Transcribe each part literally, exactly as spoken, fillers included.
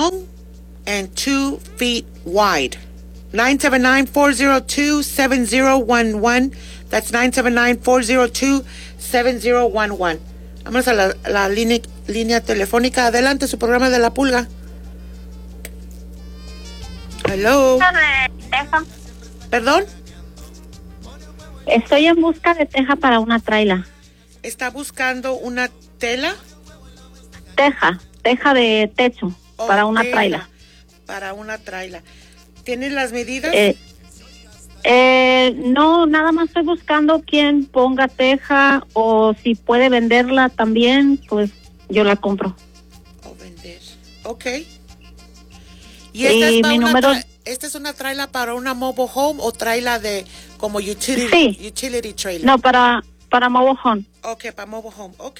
long and two feet wide. nine seven nine, four zero two, seven zero one one. That's nine seven nine, four zero two, seven zero one one. Vamos a la, la línea, línea telefónica. Adelante, su programa de la pulga. Hello. Teja. ¿Perdón? Estoy en busca de teja para una traila. ¿Está buscando una tela? Teja, teja de techo Oh, para una tela, traila. Para una traila. ¿Tienes las medidas? Eh, eh, no, nada más estoy buscando quien ponga teja o si puede venderla también, pues yo la compro. O vender. Ok. ¿Y esta, Y es para mi una número- tra- esta es una traila para una mobile home o traila de como utility, Sí. utility trailer? No, para, para mobile home. Ok, para mobile home. Ok.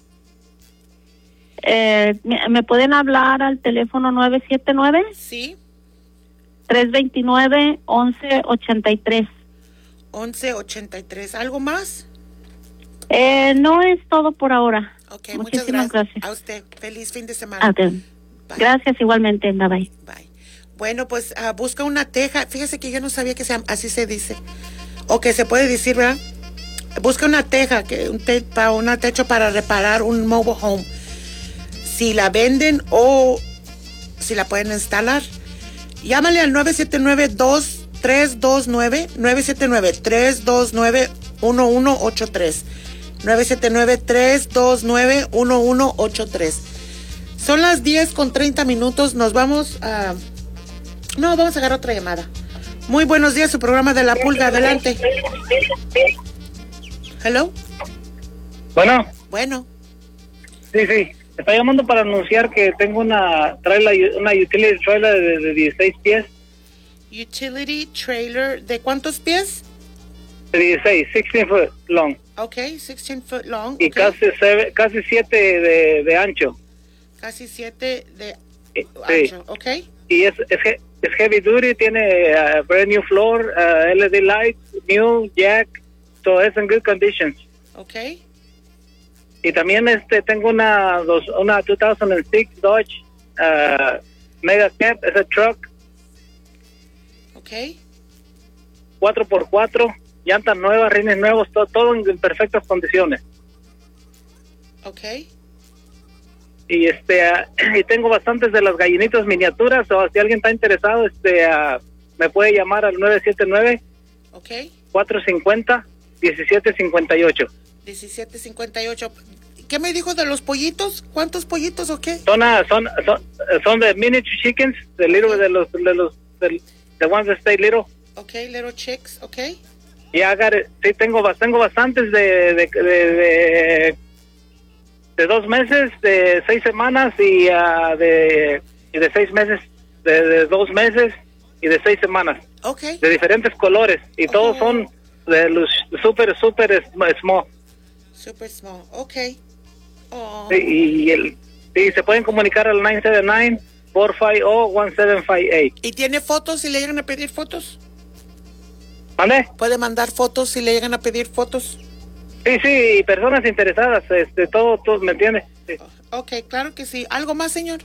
Eh, ¿me, me pueden hablar al teléfono nueve siete nueve, Sí. tres dos nueve, once ochenta y tres? once ochenta y tres. ¿Algo más? Eh, no es todo por ahora. Ok, muchas Muchísimas gracias. gracias. A usted. Feliz fin de semana. Ok. Gracias igualmente. Bye bye. Bye. Bueno, pues uh, busca una teja. Fíjese que yo no sabía que se, así se dice. O que se puede decir, ¿verdad? Busca una teja, que un te, para un techo para reparar un mobile home. Si la venden o si la pueden instalar. Llámale al nueve siete nueve, dos tres dos nueve, nueve siete nueve, tres dos nueve, uno uno ocho tres. nueve siete nueve, tres dos nueve, uno uno ocho tres. Son las diez con treinta minutos. Nos vamos a... No, vamos a agarrar otra llamada. Muy buenos días, su programa de la pulga. Adelante. Hello. Bueno, Bueno. sí, sí. Estoy llamando para anunciar que tengo una trailer, una utility trailer de, de dieciséis pies. Utility trailer. ¿De cuántos pies? De dieciséis, dieciséis foot long. Ok, sixteen foot long. Y Ok. casi seve- casi siete de, de ancho. Casi siete de Sí. ancho. Ok. Y es, es, he- es heavy duty, tiene uh, brand new floor, uh, L E D lights, new jack, so it's in good conditions. Ok. Y también este tengo una dos, una dos mil seis Dodge uh, Mega Cab, es a truck, Ok. cuatro por cuatro, llantas nuevas, rines nuevos, todo, todo en perfectas condiciones. Ok. Y este uh, y tengo bastantes de las gallinitas miniaturas, o si alguien está interesado, este uh, me puede llamar al nueve siete nueve, Ok. cuatro cinco cero, diecisiete cincuenta y ocho. diecisiete cincuenta y ocho. ¿Qué me dijo de los pollitos? ¿Cuántos pollitos o qué? Son, uh, son son son de miniature chickens, de little, de los de los de, the ones that stay little. Ok, little chicks. Ok. Y got it. Sí, tengo, bas- tengo bastantes de de, de, de, de dos meses, de seis semanas y, uh, de, y de seis meses, de, de dos meses y de seis semanas. Ok. De diferentes colores. Y todos Oh. son de los super, super sm- small. Super small. Ok. Oh. Sí, y, el, y se pueden comunicar al nueve siete nueve, cuatro cinco cero, uno siete cinco ocho. ¿Y tiene fotos si le llegan a pedir fotos? ¿Vale? ¿Puede mandar fotos si le llegan a pedir fotos? Sí, sí, personas interesadas, este, todo, todo, ¿me entiendes? Sí. Ok, claro que sí. ¿Algo más, señor?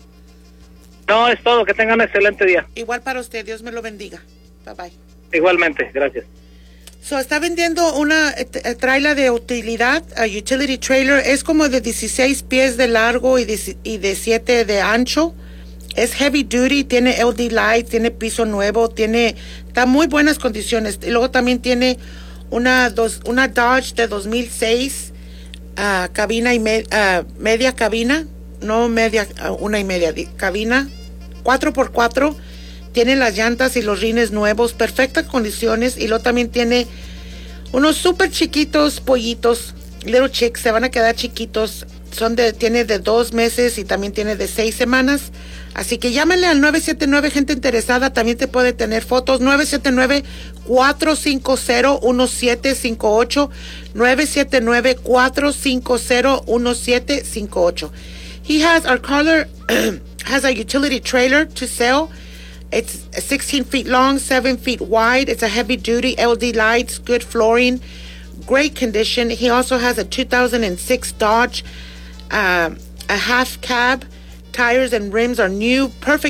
No, es todo, que tengan un excelente día. Igual para usted. Dios me lo bendiga. Bye bye. Igualmente, gracias. So, está vendiendo una eh, eh, trailer de utilidad, a utility trailer. Es como de dieciséis pies de largo y de, y de siete de ancho. Es heavy duty, tiene L E D light, tiene piso nuevo, tiene, está en muy buenas condiciones. Y luego también tiene una, dos, una Dodge de dos mil seis, uh, cabina y me, uh, media cabina, no media, uh, una y media, di- cabina, cuatro por cuatro. Tiene las llantas y los rines nuevos, perfectas condiciones. Y luego también tiene unos súper chiquitos pollitos, little chicks, se van a quedar chiquitos. Son de, tiene de dos meses y también tiene de seis semanas. Así que llámenle al nueve siete nueve, gente interesada. También te puede tener fotos. nueve siete nueve, cuatro cinco cero, uno siete cinco ocho. nueve siete nueve, cuatro cinco cero, uno siete cinco ocho. He has, our caller has a utility trailer to sell. It's sixteen feet long, seven feet wide. It's a heavy duty, L E D lights, good flooring, great condition. He also has a two thousand six Dodge, uh, a half cab. Tires and rims are new, perfect